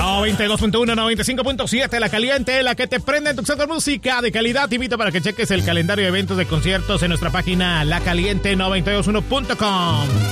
92.1, 95.7, La Caliente, la que te prende en tu centro de música de calidad. Te invito para que cheques el calendario de eventos de conciertos en nuestra página lacaliente921.com.